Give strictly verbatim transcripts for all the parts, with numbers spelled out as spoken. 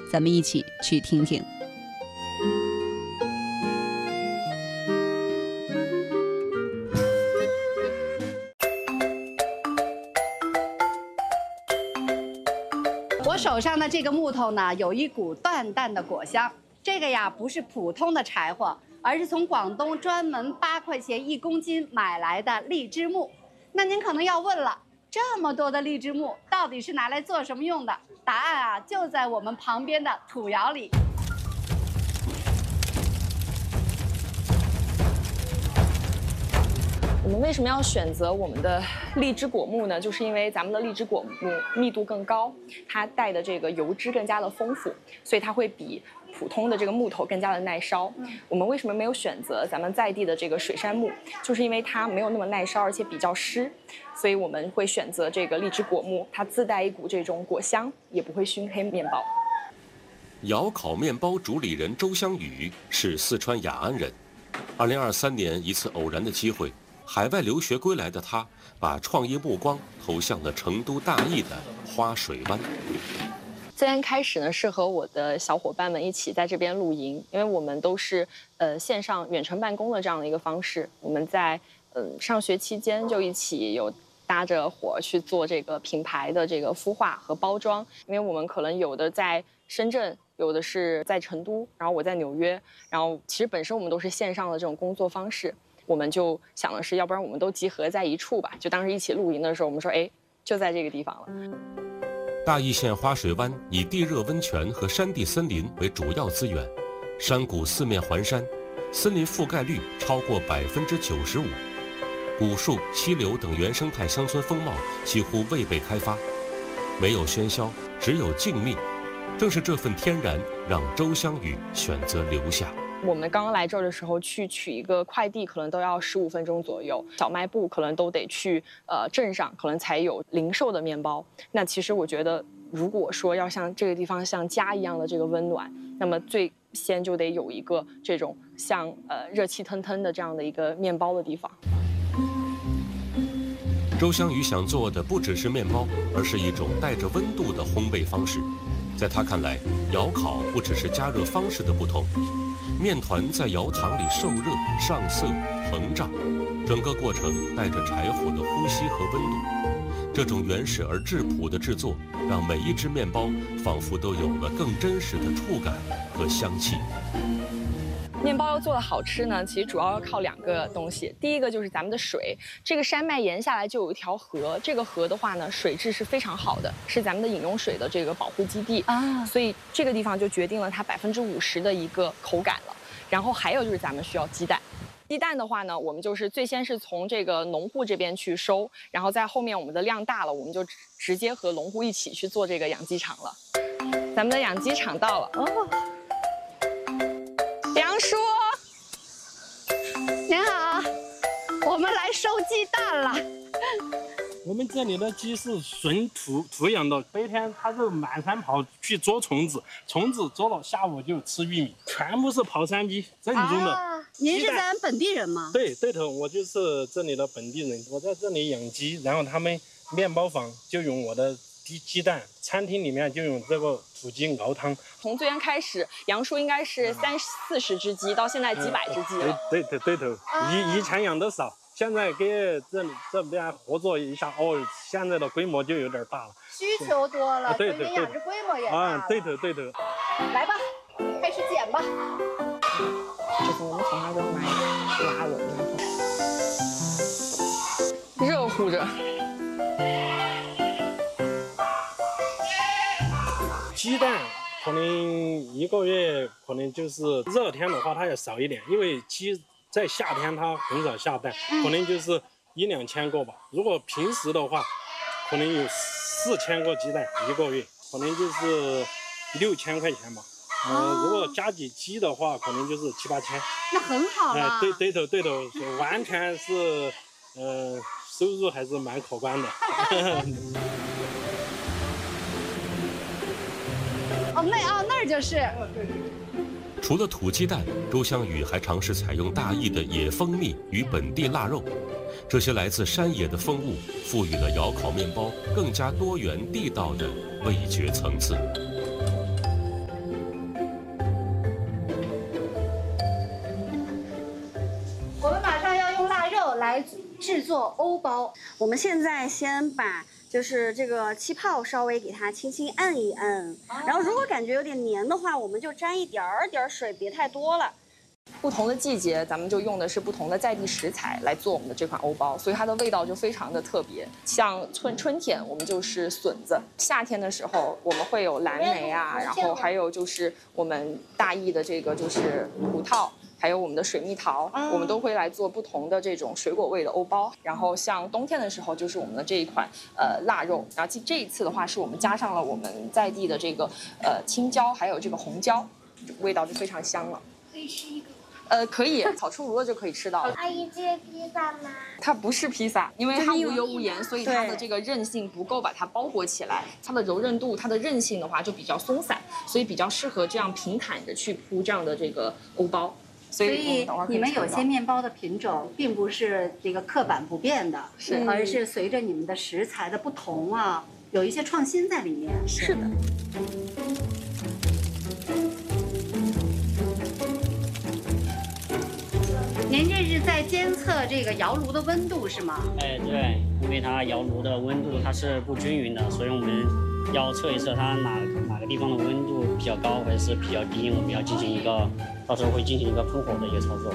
咱们一起去听听。我手上的这个木头呢，有一股淡淡的果香。这个呀，不是普通的柴火，而是从广东专门八块钱一公斤买来的荔枝木。那您可能要问了，这么多的荔枝木到底是拿来做什么用的？答案啊，就在我们旁边的土窑里。 我们为什么要选择我们的荔枝果木呢？就是因为咱们的荔枝果木密度更高，它带的这个油脂更加的丰富，所以它会比普通的这个木头更加的耐烧。嗯、我们为什么没有选择咱们在地的这个水杉木？就是因为它没有那么耐烧，而且比较湿，所以我们会选择这个荔枝果木，它自带一股这种果香，也不会熏黑面包。 窑烤面包主理人周香宇是四川雅安人。二零二三年一次偶然的机会，海外留学归来的他，把创业目光投向了成都大邑的花水湾。 最先开始呢，是和我的小伙伴们一起在这边露营，因为我们都是呃线上远程办公的这样的一个方式。我们在嗯、呃、上学期间就一起有搭着伙去做这个品牌的这个孵化和包装，因为我们可能有的在深圳，有的是在成都，然后我在纽约，然后其实本身我们都是线上的这种工作方式。我们就想的是，要不然我们都集合在一处吧。就当时一起露营的时候，我们说，哎，就在这个地方了。 大邑县花水湾以地热温泉和山地森林为主要资源，山谷四面环山，森林覆盖率超过百分之九十五，古树、溪流等原生态乡村风貌几乎未被开发，没有喧嚣，只有静谧。正是这份天然，让周香宇选择留下。 我们刚刚来这儿的时候，去取一个快递可能都要十五分钟左右，小卖部可能都得去呃镇上，可能才有零售的面包。那其实我觉得，如果说要像这个地方像家一样的这个温暖，那么最先就得有一个这种像呃热气腾腾的这样的一个面包的地方。 周香宇想做的不只是面包，而是一种带着温度的烘焙方式。在他看来，窑烤不只是加热方式的不同。面团在窑膛里受热、上色、膨胀，整个过程带着柴火的呼吸和温度。这种原始而质朴的制作，让每一只面包仿佛都有了更真实的触感和香气。 面包要做的好吃呢，其实主要要靠两个东西。第一个就是咱们的水，这个山脉沿下来就有一条河，这个河的话呢，水质是非常好的，是咱们的饮用水的这个保护基地啊，所以这个地方就决定了它百分之五十的一个口感了。然后还有就是咱们需要鸡蛋。鸡蛋的话呢，我们就是最先是从这个农户这边去收，然后在后面我们的量大了，我们就直接和农户一起去做这个养鸡场了。咱们的养鸡场到了哦。梁叔， 您好，我们来收鸡蛋了。 我们这里的鸡是纯土土养的，白天它是满山跑去捉虫子，虫子捉到下午就吃玉米，全部是跑山鸡，正宗的。 啊、您是咱本地人吗？ 对对头，我就是这里的本地人，我在这里养鸡，然后他们面包房就用我的鸡鸡蛋，餐厅里面就用这个土鸡熬汤。 从最先开始，杨叔应该是三四十只鸡，到现在几百只鸡了。 嗯、对对对头， 啊、 以以前养的少。现在跟这里这边合作一下，哦，现在的规模就有点大了， 需求多了， 啊、对对对， 所以养殖规模也大了。 啊，对头对头。 来吧，开始剪吧。 就是我们从那边买拉人，热乎着。 鸡蛋可能一个月，可能就是热天的话，它也少一点，因为鸡。在夏天它很少下蛋，可能就是一两千个吧。如果平时的话，可能有四千个鸡蛋一个月，可能就是六千块钱吧。呃，哦、如果加几鸡的话，可能就是七八千。 那很好了。 哎、呃，对对头对头，完全是，呃，收入还是蛮可观的。 哦，那哦那儿就是。 除了土鸡蛋，周香宇还尝试采用大邑的野蜂蜜与本地腊肉，这些来自山野的风物，赋予了窑烤面包更加多元地道的味觉层次。 制作欧包。 我们现在先把就是这个气泡稍微给它轻轻按一按，然后如果感觉有点黏的话，我们就沾一点儿点儿水，别太多了。 不同的季节，咱们就用的是不同的在地食材来做我们的这款欧包，所以它的味道就非常的特别。像春春天我们就是笋子，夏天的时候我们会有蓝莓啊，然后还有就是我们大邑的这个就是葡萄。还有我们的水蜜桃，我们都会来做不同的这种水果味的欧包。然后像冬天的时候，就是我们的这一款呃腊肉。然后这这一次的话，是我们加上了我们在地的这个呃青椒，还有这个红椒，味道就非常香了。 可以吃一个。 呃，可以，炒出炉了就可以吃到了。 阿姨，这是披萨吗？ 它不是披萨，因为它无油无盐，所以它的这个韧性不够把它包裹起来。它的柔韧度、它的韧性的话就比较松散，所以比较适合这样平坦着去铺这样的这个欧包。所以你们有些面包的品种并不是这个刻板不变的， 是， 而是随着你们的食材的不同啊，有一些创新在里面。 是的。 您这是在监测这个窑炉的温度是吗？ 哎，对，因为它窑炉的温度它是不均匀的，所以我们要测一测它哪哪个地方的温度比较高还是比较低，我们要进行一个，到时候会进行一个喷火的一个操作。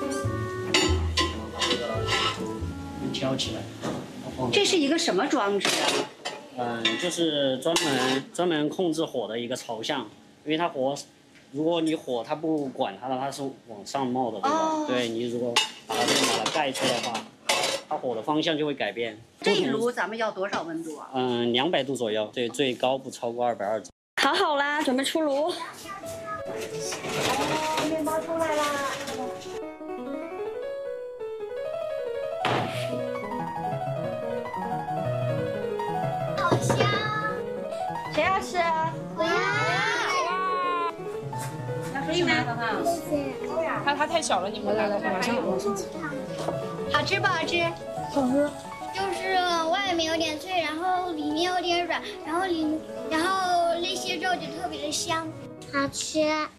挑起来。 这是一个什么装置啊？ 嗯，就是专门专门控制火的一个朝向，因为它火。如果你火它不管它的，它是往上冒的，对吧？哦、对你如果把它这个把它盖住的话，它火的方向就会改变。 这一炉咱们要多少温度啊？ 嗯，两百度左右，对，最高不超过二百二。 烤好啦，准备出炉。 面包出来啦！好香！ 谁要吃？ 我要。 可以吗？ 它它太小了，你们来来马上马上。 好吃不好吃？ 好吃。就是外面有点脆，然后里面有点软，然后里然后那些肉就特别的香，好吃。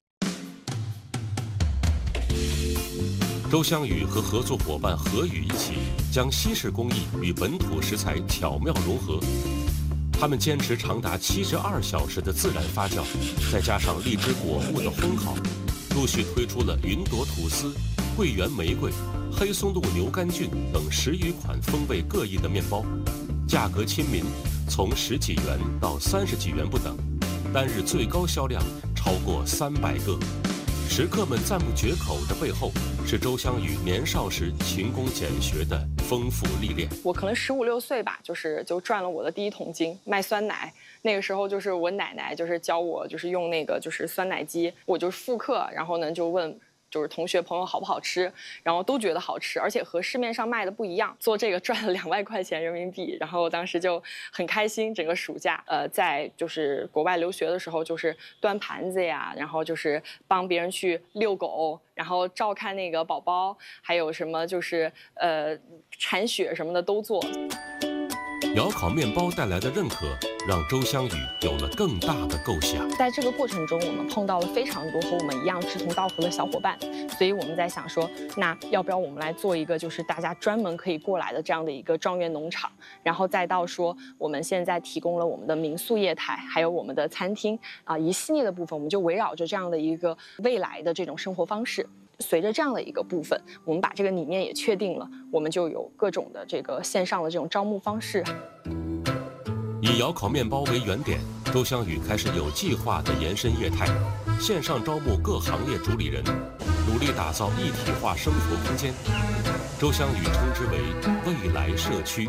周香宇和合作伙伴何宇一起将西式工艺与本土食材巧妙融合。他们坚持长达七十二小时的自然发酵，再加上荔枝果木的烘烤，陆续推出了云朵吐司、桂圆玫瑰、黑松露牛肝菌等十余款风味各异的面包，价格亲民，从十几元到三十几元不等，单日最高销量超过三百个。食客们赞不绝口的背后，是周香宇年少时勤工俭学的丰富历练。 我可能十五六岁吧，就是就赚了我的第一桶金，卖酸奶。那个时候就是我奶奶就是教我，就是用那个就是酸奶机，我就复刻，然后呢就问。就是同学朋友好不好吃，然后都觉得好吃，而且和市面上卖的不一样。做这个赚了两万块钱人民币，然后当时就很开心。整个暑假，呃，在就是国外留学的时候，就是端盘子呀，然后就是帮别人去遛狗，然后照看那个宝宝，还有什么就是呃铲雪什么的都做。 窑烤面包带来的认可，让周香宇有了更大的构想。 在这个过程中，我们碰到了非常多和我们一样志同道合的小伙伴，所以我们在想说，那要不要我们来做一个就是大家专门可以过来的这样的一个庄园农场，然后再到说我们现在提供了我们的民宿业态，还有我们的餐厅啊一系列的部分，我们就围绕着这样的一个未来的这种生活方式。随着这样的一个部分，我们把这个理念也确定了，我们就有各种的这个线上的这种招募方式。 以窑烤面包为原点，周香宇开始有计划地延伸业态，线上招募各行业主理人，努力打造一体化生活空间。周香宇称之为未来社区。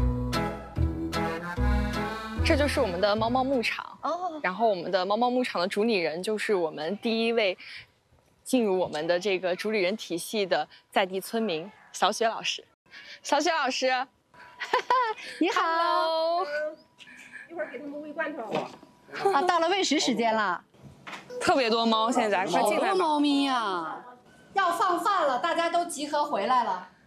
这就是我们的猫猫牧场哦，然后我们的猫猫牧场的主理人就是我们第一位进入我们的这个主理人体系的在地村民小雪老师。小雪老师， 你好。 一会儿给他们喂罐头。 啊，到了喂食时间了。 特别多猫，现在快进来吧。 好多猫咪呀！要放饭了，大家都集合回来了。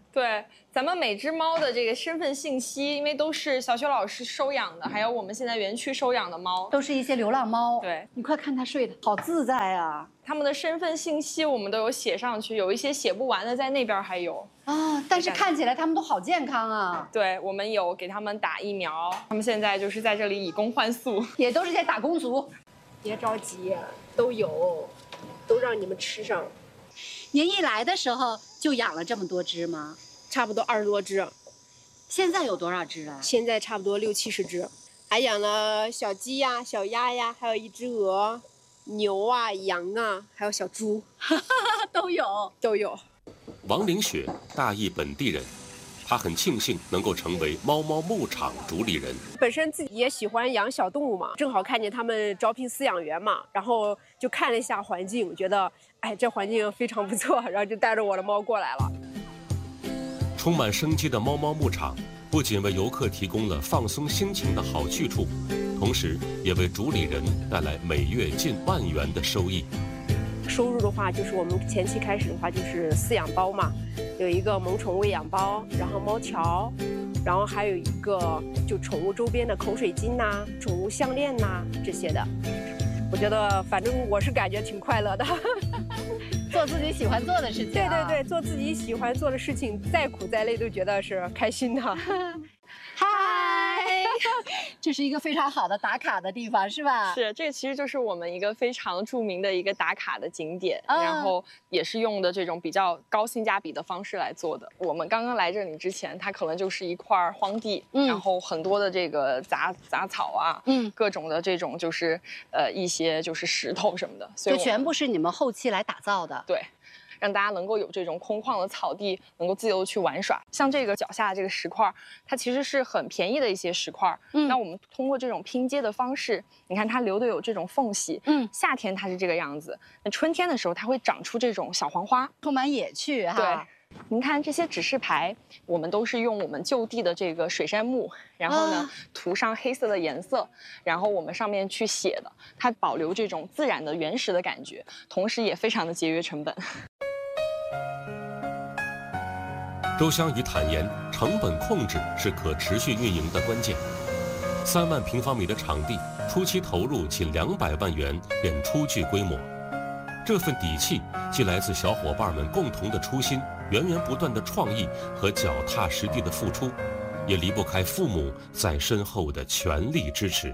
对，咱们每只猫的这个身份信息，因为都是小雪老师收养的，还有我们现在园区收养的猫， 都是一些流浪猫。 对， 你快看它睡得好自在啊！ 它们的身份信息我们都有写上去，有一些写不完的在那边还有啊。但是看起来它们都好健康啊。 对，我们有给它们打疫苗，它们现在就是在这里以工换宿， 也都是些打工族。 别着急，都有，都让你们吃上。 您一来的时候就养了这么多只吗？ 差不多二十多只。 现在有多少只啊？ 现在差不多六七十只，还养了小鸡呀、小鸭呀，还有一只鹅、牛啊、羊啊，还有小猪， 都有都有。 王凌雪，大邑本地人，她很庆幸能够成为猫猫牧场主理人。 本身自己也喜欢养小动物嘛，正好看见他们招聘饲养员嘛，然后就看了一下环境，觉得哎这环境非常不错，然后就带着我的猫过来了。 充满生机的猫猫牧场不仅为游客提供了放松心情的好去处，同时也为主理人带来每月近万元的收益。 收入的话，就是我们前期开始的话就是饲养包嘛，有一个萌宠喂养包，然后猫条，然后还有一个就宠物周边的口水巾呐、啊、宠物项链呐、啊、这些的。我觉得反正我是感觉挺快乐的。 做自己喜欢做的事情、 啊。对对对，做自己喜欢做的事情，再苦再累都觉得是开心的。 嗨，这是一个非常好的打卡的地方，是吧？ 是，这个其实就是我们一个非常著名的一个打卡的景点，嗯、然后也是用的这种比较高性价比的方式来做的。我们刚刚来这里之前，它可能就是一块荒地，嗯、然后很多的这个杂杂草啊，嗯，各种的这种就是呃一些就是石头什么的，所以就全部是你们后期来打造的。 对。让大家能够有这种空旷的草地，能够自由的去玩耍。像这个脚下的这个石块，它其实是很便宜的一些石块。嗯，那我们通过这种拼接的方式，你看它留的有这种缝隙。嗯，夏天它是这个样子，那春天的时候它会长出这种小黄花， 充满野趣哈。 对。您看这些指示牌，我们都是用我们就地的这个水杉木，然后呢、啊、涂上黑色的颜色，然后我们上面去写的，它保留这种自然的原始的感觉，同时也非常的节约成本。 周香宇坦言，成本控制是可持续运营的关键。三万平方米的场地，初期投入仅两百万元便初具规模。这份底气既来自小伙伴们共同的初心、源源不断的创意和脚踏实地的付出，也离不开父母在身后的全力支持。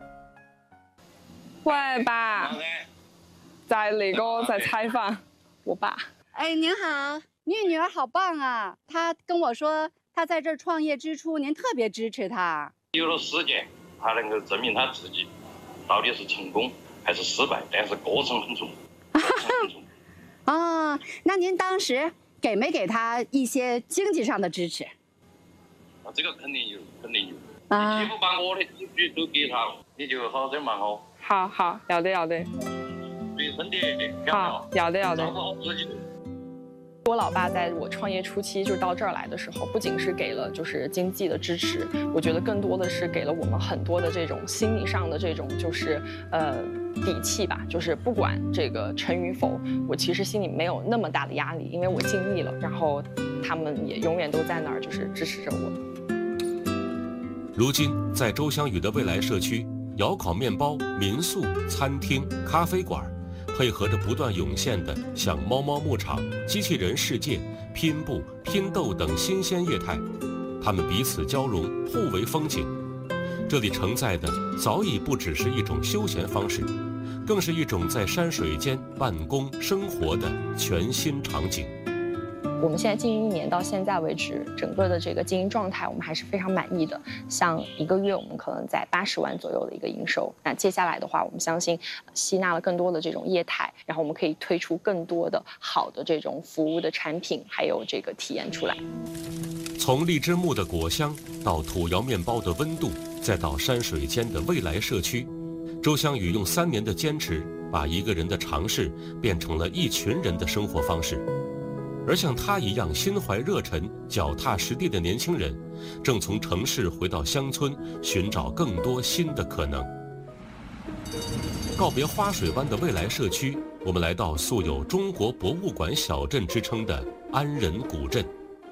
喂，爸，在那个在采访我爸。 哎，您好。您女儿好棒啊！她跟我说，她在这儿创业之初，您特别支持她。 有了实践，她能够证明她自己到底是成功还是失败，但是过程很重要。很重要。哦，那您当时给没给她一些经济上的支持？ 啊，这个肯定有，肯定有。啊，你不把我的积蓄都给她，你就好点忙哦。 好好，要得要得。 注意身体， 好，要得要得。 照顾好自己。 我老爸在我创业初期就到这儿来的时候，不仅是给了就是经济的支持，我觉得更多的是给了我们很多的这种心理上的这种就是呃底气吧。就是不管这个成与否，我其实心里没有那么大的压力，因为我尽力了，然后他们也永远都在那儿就是支持着我。 如今在周香宇的未来社区，窑烤面包、民宿、餐厅、咖啡馆，配合着不断涌现的像猫猫牧场、机器人世界、拼布、拼豆等新鲜业态，它们彼此交融，互为风景。这里承载的早已不只是一种休闲方式，更是一种在山水间办公生活的全新场景。 我们现在经营一年到现在为止，整个的这个经营状态我们还是非常满意的。像一个月我们可能在八十万左右的一个营收。那接下来的话，我们相信吸纳了更多的这种业态，然后我们可以推出更多的好的这种服务的产品，还有这个体验出来。 从荔枝木的果香到土窑面包的温度，再到山水间的未来社区，周香宇用三年的坚持，把一个人的尝试变成了一群人的生活方式。而像他一样心怀热忱、脚踏实地的年轻人，正从城市回到乡村，寻找更多新的可能。告别花水湾的未来社区，我们来到素有中国博物馆小镇之称的安仁古镇。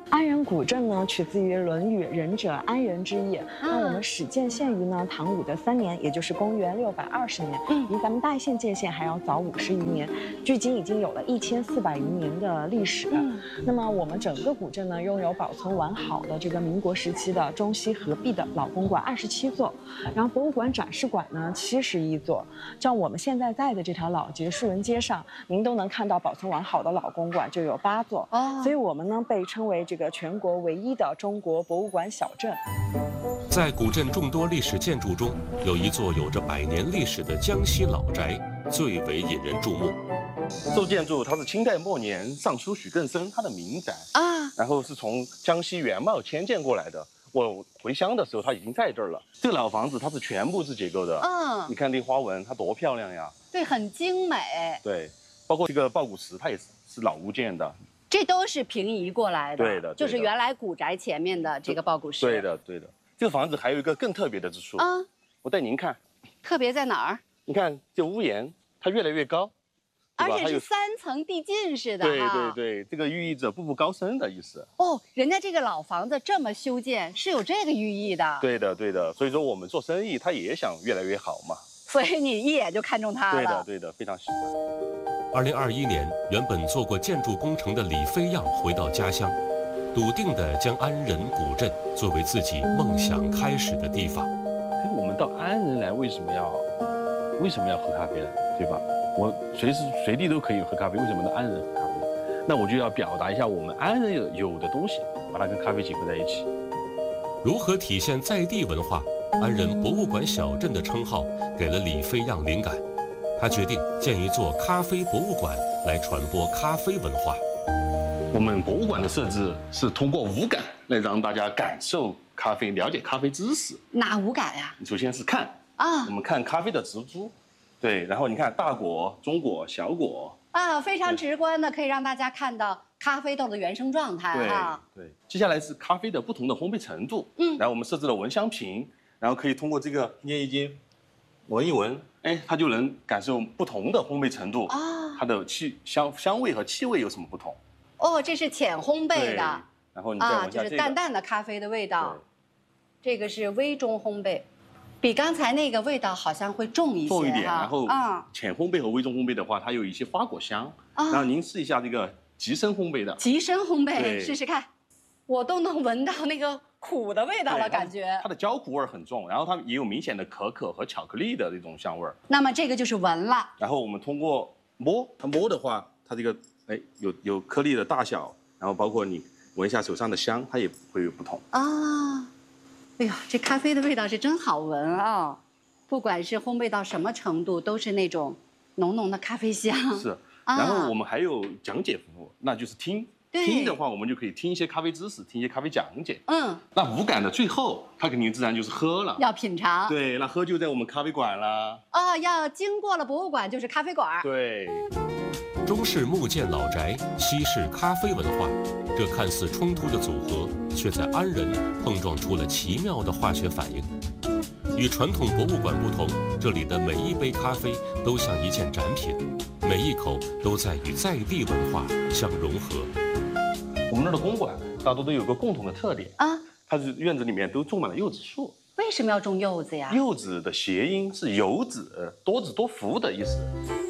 安仁古镇呢，取自于《论语》“仁者安仁”之意。那我们始建县于呢唐武德三年，也就是公元六百二十年，嗯，比咱们大县建县还要早五十余年，距今已经有了一千四百余年的历史。嗯，那么我们整个古镇呢，拥有保存完好的这个民国时期的中西合璧的老公馆二十七座，然后博物馆展示馆呢七十一座。像我们现在在的这条老街树人街上，您都能看到保存完好的老公馆就有八座。哦，所以我们呢被称为这个全国唯一的中国博物馆小镇。 在古镇众多历史建筑中，有一座有着百年历史的江西老宅最为引人注目。 这座建筑它是清代末年尚书许更生他的民宅啊，然后是从江西原茂迁建过来的。我回乡的时候，它已经在这儿了。这个老房子它是全部是结构的，嗯，你看这花纹，它多漂亮呀！ 对，很精美。 对，包括这个抱鼓石，它也是是老屋建的。 这都是平移过来的， 对的，对的就是原来古宅前面的这个抱鼓石。 对的，对的。这个房子还有一个更特别的之处啊，我带您看。 特别在哪儿？ 你看这屋檐，它越来越高， 而且是三层递进式的。 对对对，这个寓意着步步高升的意思。 哦，人家这个老房子这么修建是有这个寓意的。 对的，对的。所以说我们做生意，他也想越来越好嘛。 所以你一眼就看中它了。 对的，对的，非常喜欢。 二零二一年，原本做过建筑工程的李飞样回到家乡，笃定地将安仁古镇作为自己梦想开始的地方。 我们到安仁来，为什么要为什么要喝咖啡呢？对吧？我随时随地都可以喝咖啡，为什么到安仁喝咖啡？那我就要表达一下我们安仁有有的东西，把它跟咖啡结合在一起。 如何体现在地文化？安仁博物馆小镇的称号给了李飞样灵感。他决定建一座咖啡博物馆来传播咖啡文化。 我们博物馆的设置是通过五感来让大家感受咖啡，了解咖啡知识。 哪五感呀？ 首先是看啊，我们看咖啡的植株，对，然后你看大果、中果、小果啊，非常直观的可以让大家看到咖啡豆的原生状态啊。 对对，接下来是咖啡的不同的烘焙程度，嗯，然后我们设置了闻香瓶，然后可以通过这个捏一捏，闻一闻。哎，它就能感受不同的烘焙程度啊，它的气香香味和气味有什么不同？ 哦，这是浅烘焙的， 然后你再闻啊，就是淡淡的咖啡的味道。这个是微中烘焙，比刚才那个味道好像会重一些， 重一点。然后啊，浅烘焙和微中烘焙的话，它有一些花果香。然后您试一下这个极深烘焙的。 极深烘焙，试试看，我都能闻到那个苦的味道了，感觉它的焦苦味很重，然后它也有明显的可可和巧克力的那种香味。 那么这个就是闻了， 然后我们通过摸，它摸的话，它这个哎有有颗粒的大小，然后包括你闻一下手上的香，它也会有不同啊。哎呀，这咖啡的味道是真好闻啊！不管是烘焙到什么程度，都是那种浓浓的咖啡香。 是，然后我们还有讲解服务，那就是听。听的话，我们就可以听一些咖啡知识，听一些咖啡讲解。嗯，那无感的最后，它肯定自然就是喝了， 要品尝。 对，那喝就在我们咖啡馆啦。 哦，要经过了博物馆就是咖啡馆。 对。 中式木建老宅，西式咖啡文化，这看似冲突的组合，却在安仁碰撞出了奇妙的化学反应。与传统博物馆不同，这里的每一杯咖啡都像一件展品，每一口都在与在地文化相融合。 我们那儿的公馆大多都有个共同的特点啊，它是院子里面都种满了柚子树。 为什么要种柚子呀？ 柚子的谐音是有子，多子多福的意思。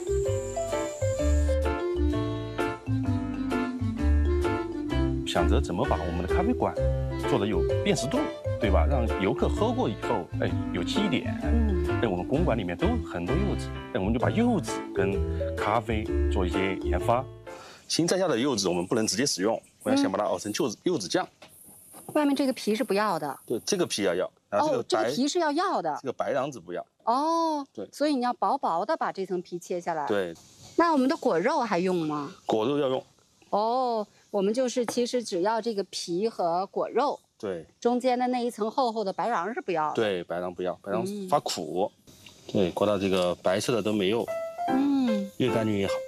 想着怎么把我们的咖啡馆做得有辨识度，对吧？让游客喝过以后，哎，有记忆点。嗯，在我们公馆里面都有很多柚子，哎，我们就把柚子跟咖啡做一些研发。新摘下的柚子我们不能直接使用，我要先把它熬成柚子柚子酱。 外面这个皮是不要的。 对，这个皮要要。然后这个哦，这个皮是要要的。 这个白瓤子不要。 哦。 对。 所以你要薄薄的把这层皮切下来。 对。 那我们的果肉还用吗？ 果肉要用。 哦。我们就是其实只要这个皮和果肉， 对， 中间的那一层厚厚的白瓤是不要的。 对，白瓤不要，白瓤发苦。嗯、对，刮到这个白色的都没有。嗯，越干净越好。